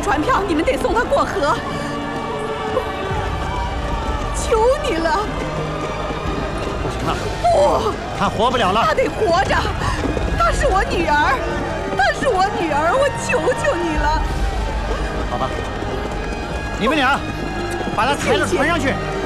船票，你们得送他过河。求你了！ 不行了， 不， 他活不了了。 他得活着，她是我女儿，她是我女儿，我求求你了。 好吧，你们俩把他抬到船上去。